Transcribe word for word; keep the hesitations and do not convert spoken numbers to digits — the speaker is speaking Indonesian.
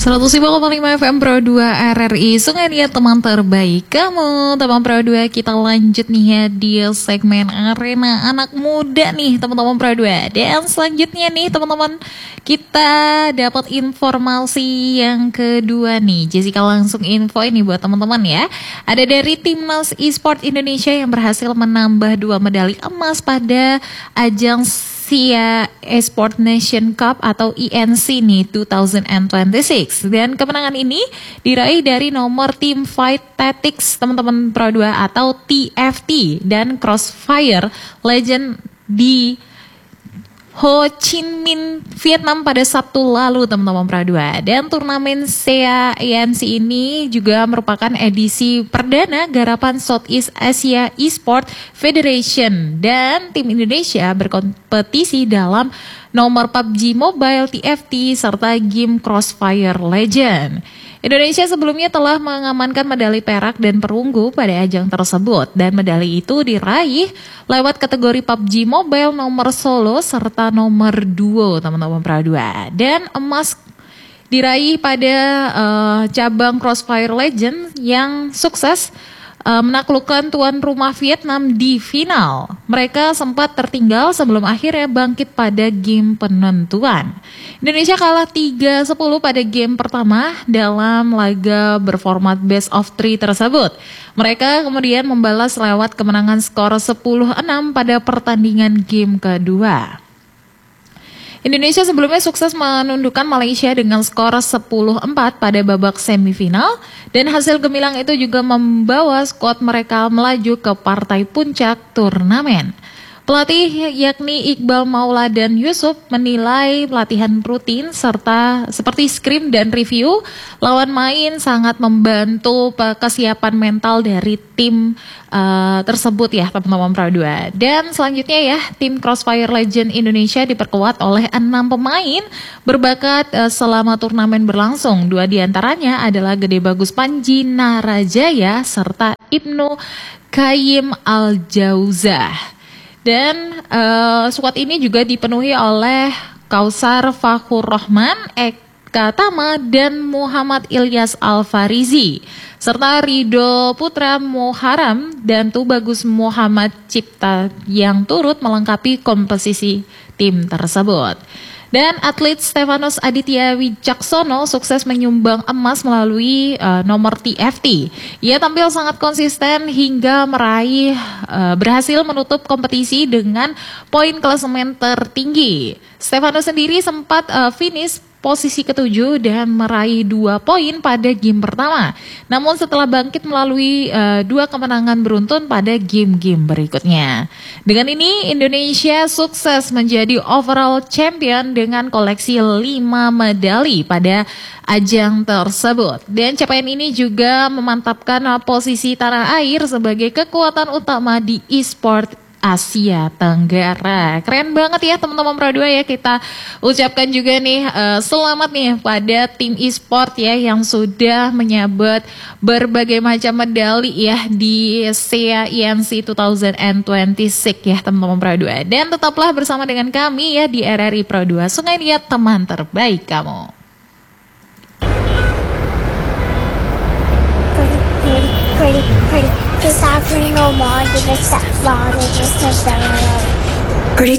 seratus lima koma lima F M Pro dua R R I Sungai Liat, teman terbaik kamu. Teman Pro dua, kita lanjut nih ya di segmen Arena Anak Muda nih teman-teman Pro dua. Dan selanjutnya nih teman-teman, kita dapat informasi yang kedua nih. Jessica langsung info ini buat teman-teman ya. Ada dari Timnas Esport Indonesia yang berhasil menambah dua medali emas pada ajang Sia Esport Nation Cup atau I N C nih dua ribu dua puluh enam. Dan kemenangan ini diraih dari nomor Team Fight Tactics teman-teman Pro dua atau T F T dan Crossfire Legend di Ho Chi Minh, Vietnam pada Sabtu lalu teman-teman Pro dua. Dan turnamen Sia I N C ini juga merupakan edisi perdana garapan Southeast Asia Esport Federation, dan tim Indonesia berkompetisi dalam nomor P U B G Mobile, T F T, serta game Crossfire Legend. Indonesia sebelumnya telah mengamankan medali perak dan perunggu pada ajang tersebut, dan medali itu diraih lewat kategori P U B G Mobile nomor solo serta nomor duo teman-teman Pro dua. Dan emas diraih pada uh, cabang Crossfire Legend yang sukses uh, menaklukkan tuan rumah Vietnam di final. Mereka sempat tertinggal sebelum akhirnya bangkit pada game penentuan. Indonesia kalah tiga sepuluh pada game pertama dalam laga berformat best of three tersebut. Mereka kemudian membalas lewat kemenangan skor sepuluh enam pada pertandingan game kedua. Indonesia sebelumnya sukses menundukkan Malaysia dengan skor sepuluh empat pada babak semifinal, dan hasil gemilang itu juga membawa skuad mereka melaju ke partai puncak turnamen. Pelatih yakni Iqbal Maula dan Yusuf menilai latihan rutin serta seperti scrim dan review lawan main sangat membantu kesiapan mental dari tim uh, tersebut ya teman-teman Pro dua. Dan selanjutnya ya, tim Crossfire Legend Indonesia diperkuat oleh enam pemain berbakat uh, selama turnamen berlangsung. Dua diantaranya adalah Gede Bagus Panji Narajaya serta Ibnu Qayyim Al-Jauzah. Dan uh, skuad ini juga dipenuhi oleh Kausar Fakhur Rahman, Eka Tama, dan Muhammad Ilyas Al-Farizi, serta Rido Putra Muharam dan Tubagus Muhammad Cipta yang turut melengkapi komposisi tim tersebut. Dan atlet Stefanus Aditya Wicaksono sukses menyumbang emas melalui uh, nomor T F T. Ia tampil sangat konsisten hingga meraih uh, berhasil menutup kompetisi dengan poin klasemen tertinggi. Stefanus sendiri sempat uh, finish posisi ketujuh dan meraih dua poin pada game pertama. Namun setelah bangkit melalui uh, dua kemenangan beruntun pada game-game berikutnya. Dengan ini Indonesia sukses menjadi overall champion dengan koleksi lima medali pada ajang tersebut. Dan capaian ini juga memantapkan uh, posisi tanah air sebagai kekuatan utama di e-sport Asia Tenggara. Keren banget ya teman-teman Pro dua ya. Kita ucapkan juga nih uh, selamat nih pada tim e-sport ya yang sudah menyabet berbagai macam medali ya di Sia I N C dua ribu dua puluh enam ya teman-teman Pro dua. Dan tetaplah bersama dengan kami ya di R R I Pro dua Sungai Liat, teman terbaik kamu. Pretty, pretty, pretty, cause I pretty no more, give it that long, just a